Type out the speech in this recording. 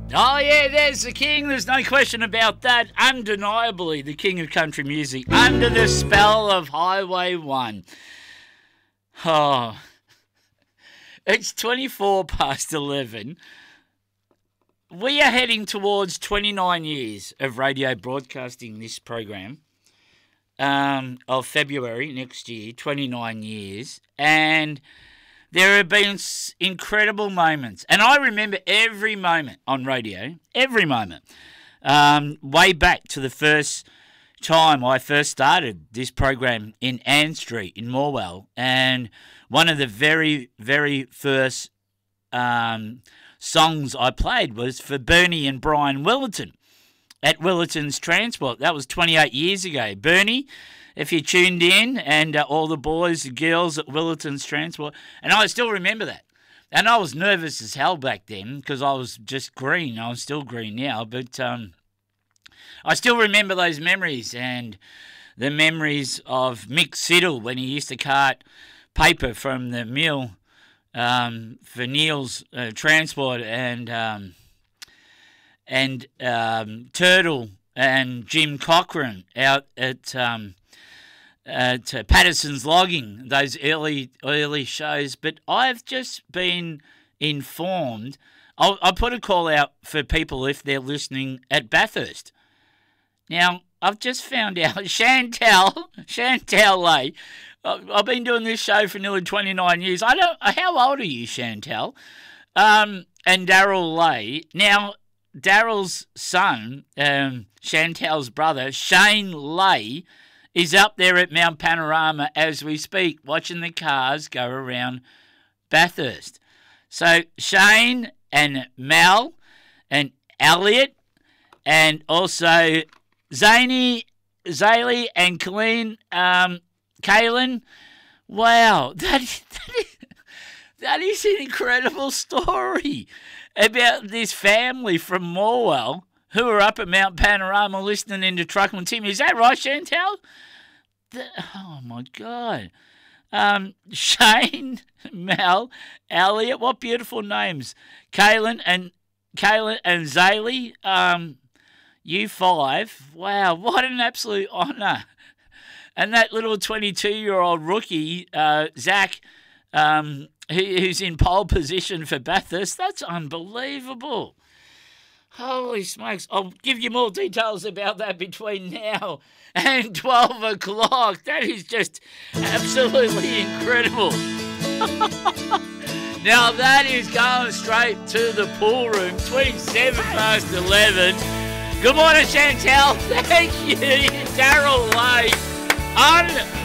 Oh, yeah, there's the king. There's no question about that. Undeniably, the king of country music. Under the spell of Highway 1. Oh, it's 24 past 11. We are heading towards 29 years of radio broadcasting this program of February next year, 29 years. And there have been incredible moments. And I remember every moment on radio, every moment, way back to the first time I first started this program in Ann Street in Morwell. And one of the very, very first songs I played was for Bernie and Brian Willerton at Willerton's Transport. That was 28 years ago. Bernie, if you tuned in, and all the boys and girls at Willerton's Transport. And I still remember that. And I was nervous as hell back then because I was just green. I'm still green now. But I still remember those memories and the memories of Mick Siddle when he used to cart paper from the mill for Neil's Transport and Turtle and Jim Cochran out at Patterson's Logging, those early shows. But I've just been informed. I'll put a call out for people if they're listening at Bathurst. Now, I've just found out Chantal Lay. I've been doing this show for nearly 29 years. How old are you, Chantal? And Daryl Lay. Now, Daryl's son, Chantal's brother, Shane Lay, is up there at Mount Panorama as we speak, watching the cars go around Bathurst. So Shane and Mel and Elliot and also Zaylee and Kaylin, wow, that is an incredible story about this family from Morwell who are up at Mount Panorama listening into Truckman Tim. Is that right, Chantal? Oh, my God. Shane, Mel, Elliot, what beautiful names. Kaylin and Zaylee, you five. Wow, what an absolute honour. And that little 22-year-old rookie, Zach, who's in pole position for Bathurst, that's unbelievable. Holy smokes. I'll give you more details about that between now and 12 o'clock. That is just absolutely incredible. Now that is going straight to the pool room, 27 past 11. Good morning, Chantal. Thank you, Daryl Lay.